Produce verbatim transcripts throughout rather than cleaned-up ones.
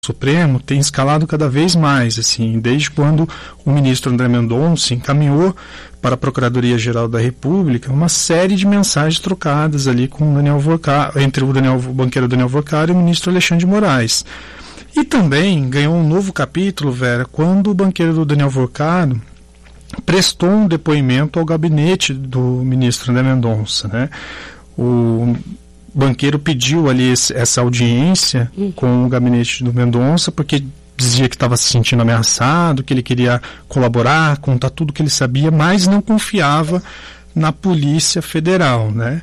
Supremo tem escalado cada vez mais, assim, desde quando o ministro André Mendonça encaminhou para a Procuradoria-Geral da República uma série de mensagens trocadas ali com o Daniel Vorcaro, entre o, Daniel, o banqueiro Daniel Vorcaro e o ministro Alexandre de Moraes. E também ganhou um novo capítulo, Vera, quando o banqueiro do Daniel Vorcaro prestou um depoimento ao gabinete do ministro André Mendonça, né? O banqueiro pediu ali esse, essa audiência uhum. com o gabinete do Mendonça, porque dizia que estava se sentindo ameaçado, que ele queria colaborar, contar tudo que ele sabia, mas não confiava na Polícia Federal, né?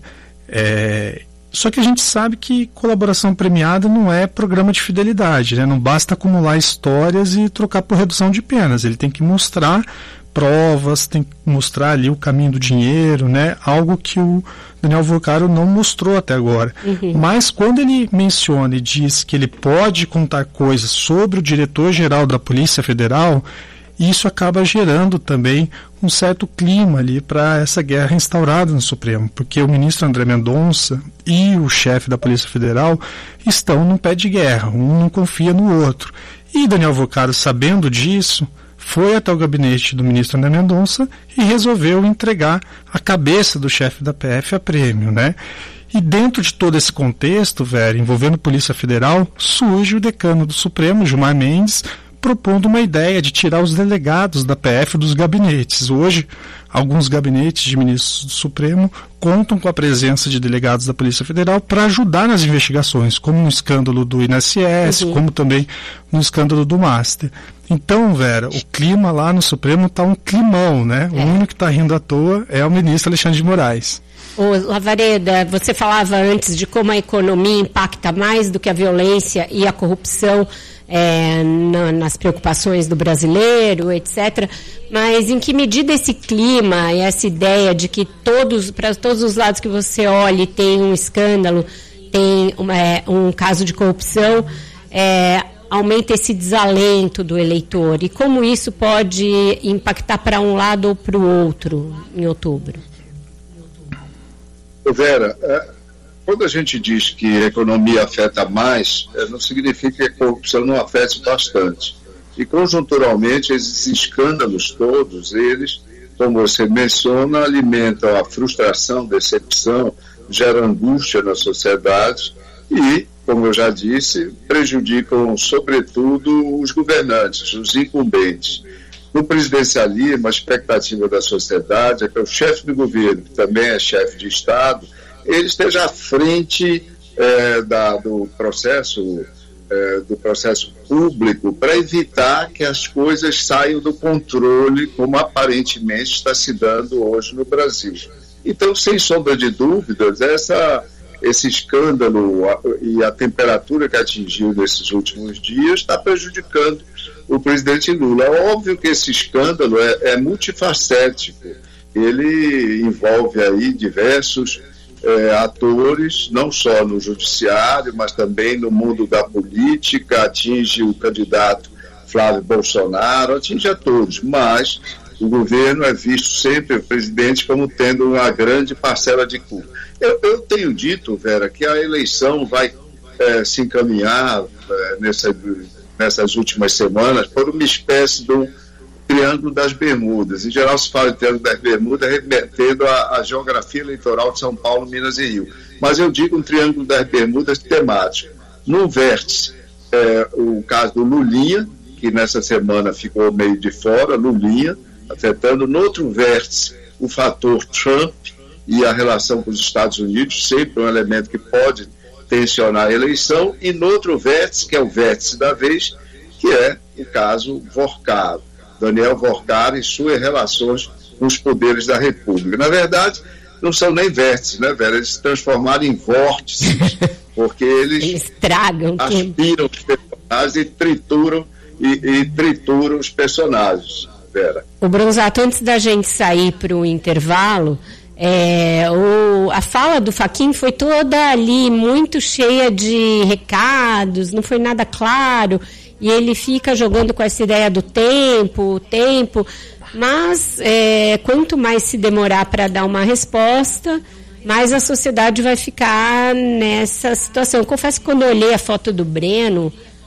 É, só que a gente sabe que colaboração premiada não é programa de fidelidade, né? Não basta acumular histórias e trocar por redução de penas, ele tem que mostrar provas, tem que mostrar ali o caminho do dinheiro, né? Algo que o Daniel Vorcaro não mostrou até agora. Uhum. Mas quando ele menciona e diz que ele pode contar coisas sobre o diretor-geral da Polícia Federal, isso acaba gerando também um certo clima ali para essa guerra instaurada no Supremo, porque o ministro André Mendonça e o chefe da Polícia Federal estão num pé de guerra, um não confia no outro. E Daniel Vorcaro, sabendo disso, foi até o gabinete do ministro André Mendonça e resolveu entregar a cabeça do chefe da P F a prêmio, né? E dentro de todo esse contexto, Vera, envolvendo Polícia Federal, surge o decano do Supremo, Gilmar Mendes, propondo uma ideia de tirar os delegados da P F dos gabinetes. Hoje, alguns gabinetes de ministros do Supremo contam com a presença de delegados da Polícia Federal para ajudar nas investigações, como no escândalo do I N S S, uhum. como também no escândalo do Master. Então, Vera, o clima lá no Supremo está um climão, né? É. O único que está rindo à toa é o ministro Alexandre de Moraes. Ô, Lavareda, você falava antes de como a economia impacta mais do que a violência e a corrupção é, na, nas preocupações do brasileiro, etcétera. Mas em que medida esse clima e essa ideia de que todos, para todos os lados que você olhe tem um escândalo, tem uma, é, um caso de corrupção, é, aumenta esse desalento do eleitor? E como isso pode impactar para um lado ou para o outro em outubro? Vera, quando a gente diz que a economia afeta mais, não significa que a corrupção não afete bastante. E conjunturalmente, esses escândalos todos, eles, como você menciona, alimentam a frustração, decepção, geram angústia na sociedade e, como eu já disse, prejudicam sobretudo os governantes, os incumbentes. No presidencialismo, a expectativa da sociedade é que o chefe do governo, que também é chefe de Estado, ele esteja à frente é, da, do processo é, do processo público para evitar que as coisas saiam do controle, como aparentemente está se dando hoje no Brasil. Então, sem sombra de dúvidas, essa, esse escândalo e a temperatura que atingiu nesses últimos dias está prejudicando o presidente Lula. É óbvio que esse escândalo é, é multifacético. Ele envolve aí diversos é, atores, não só no judiciário, mas também no mundo da política, atinge o candidato Flávio Bolsonaro, atinge a todos, mas o governo é visto sempre, o presidente, como tendo uma grande parcela de culpa. Eu, eu tenho dito, Vera, que a eleição vai é, se encaminhar é, nessa... nessas últimas semanas, por uma espécie de um triângulo das Bermudas. Em geral se fala de triângulo das Bermudas remetendo à, à geografia eleitoral de São Paulo, Minas e Rio. Mas eu digo um triângulo das Bermudas temático. No vértice, é, o caso do Lulinha, que nessa semana ficou meio de fora, Lulinha, afetando. No outro vértice, o fator Trump e a relação com os Estados Unidos, sempre um elemento que pode tensionar a eleição, e no outro vértice, que é o vértice da vez, que é o caso Vorcaro, Daniel Vorcaro e suas relações com os poderes da República. Na verdade, não são nem vértices, né, Vera? Eles se transformaram em vórtices, porque eles, eles tragam aspiram os personagens e trituram, e, e trituram os personagens, Vera. O Bronzato, antes da gente sair para o intervalo, É, o, a fala do Fachin foi toda ali muito cheia de recados, não foi nada claro, e ele fica jogando com essa ideia do tempo, o tempo, mas é, quanto mais se demorar para dar uma resposta, mais a sociedade vai ficar nessa situação. Eu confesso que quando eu olhei a foto do Breno,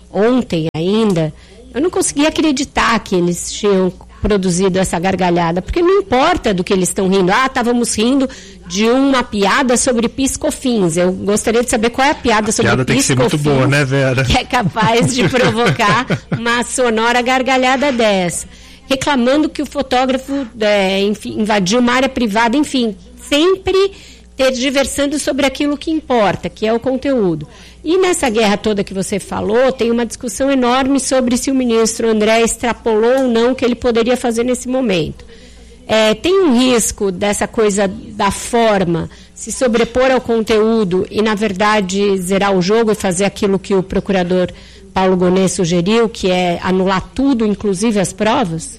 ontem ainda, eu não conseguia acreditar que eles tinham produzido essa gargalhada, porque não importa do que eles estão rindo. Ah, estávamos rindo de uma piada sobre piscofins. Eu gostaria de saber qual é a piada a sobre piada piscofins. Tem que ser muito boa, né, Vera? Que é capaz de provocar uma sonora gargalhada dessa. Reclamando que o fotógrafo é, enfim, invadiu uma área privada, enfim, sempre tergiversando sobre aquilo que importa, que é o conteúdo. E nessa guerra toda que você falou, tem uma discussão enorme sobre se o ministro André extrapolou ou não o que ele poderia fazer nesse momento. É, tem um risco dessa coisa da forma se sobrepor ao conteúdo e, na verdade, zerar o jogo e fazer aquilo que o procurador Paulo Gonet sugeriu, que é anular tudo, inclusive as provas?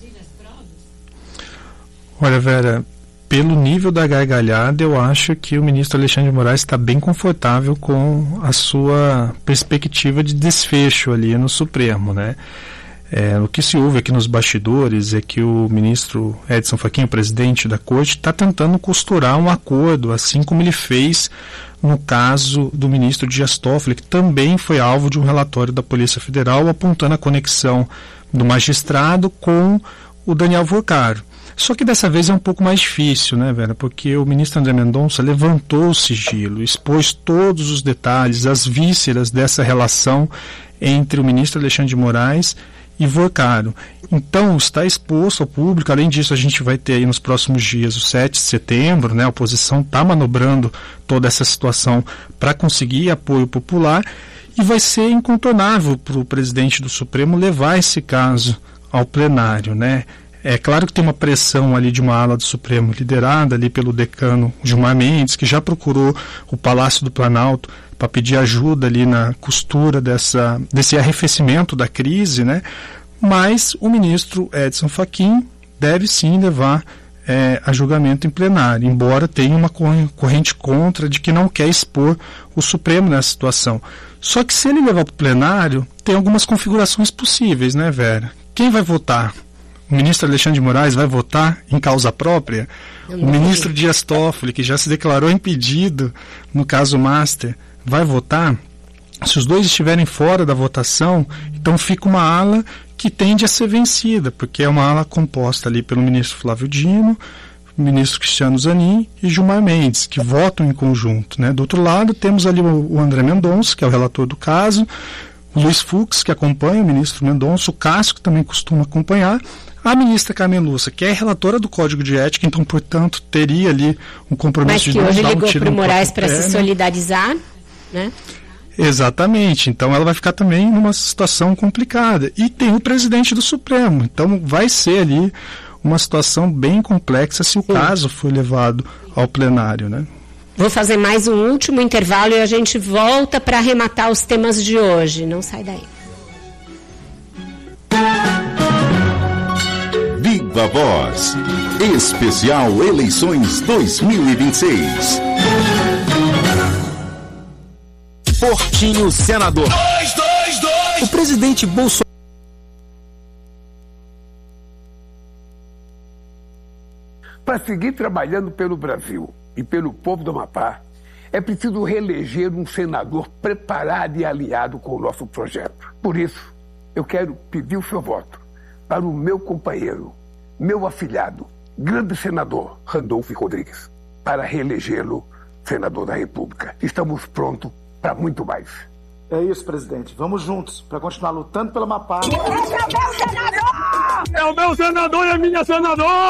Olha, Vera, pelo nível da gargalhada, eu acho que o ministro Alexandre de Moraes está bem confortável com a sua perspectiva de desfecho ali no Supremo, né? É, o que se ouve aqui nos bastidores é que o ministro Edson Fachin, o presidente da corte, está tentando costurar um acordo, assim como ele fez no caso do ministro Dias Toffoli, que também foi alvo de um relatório da Polícia Federal apontando a conexão do magistrado com o Daniel Vorcaro. Só que dessa vez é um pouco mais difícil, né, Vera? Porque o ministro André Mendonça levantou o sigilo, expôs todos os detalhes, as vísceras dessa relação entre o ministro Alexandre de Moraes e Vorcaro. Então, está exposto ao público. Além disso, a gente vai ter aí nos próximos dias, o sete de setembro, né? A oposição está manobrando toda essa situação para conseguir apoio popular e vai ser incontornável para o presidente do Supremo levar esse caso ao plenário, né? É claro que tem uma pressão ali de uma ala do Supremo, liderada ali pelo decano Gilmar Mendes, que já procurou o Palácio do Planalto para pedir ajuda ali na costura dessa, desse arrefecimento da crise, né? Mas o ministro Edson Fachin deve sim levar é, a julgamento em plenário, embora tenha uma corrente contra de que não quer expor o Supremo nessa situação. Só que se ele levar para o plenário, tem algumas configurações possíveis, né, Vera? Quem vai votar? O ministro Alexandre de Moraes vai votar em causa própria? O ministro Dias Toffoli, que já se declarou impedido no caso Master, vai votar? Se os dois estiverem fora da votação, então fica uma ala que tende a ser vencida, porque é uma ala composta ali pelo ministro Flávio Dino, o ministro Cristiano Zanin e Gilmar Mendes, que votam em conjunto, né? Do outro lado, temos ali o, o André Mendonça, que é o relator do caso, o Luiz Fux, que acompanha o ministro Mendonça, o Cássio, que também costuma acompanhar, a ministra Carmen Lúcia, que é relatora do Código de Ética, então, portanto, teria ali um compromisso de não dar um tiro no próprio pé. Mas que hoje ligou para o Moraes para se solidarizar, né? Exatamente, então ela vai ficar também numa situação complicada. E tem o presidente do Supremo, então vai ser ali uma situação bem complexa se o Sim. caso for levado ao plenário, né? Vou fazer mais um último intervalo e a gente volta para arrematar os temas de hoje. Não sai daí. Viva Voz, especial Eleições dois mil e vinte e seis. Portinho Senador. Dois, dois, dois. O presidente Bolsonaro. Para seguir trabalhando pelo Brasil e pelo povo do Amapá, é preciso reeleger um senador preparado e alinhado com o nosso projeto. Por isso, eu quero pedir o seu voto para o meu companheiro, meu afilhado, grande senador Randolfo Rodrigues, para reelegê-lo senador da República. Estamos prontos para muito mais. É isso, presidente. Vamos juntos para continuar lutando pelo Amapá. Esse é o meu senador! É o meu senador e a minha senadora!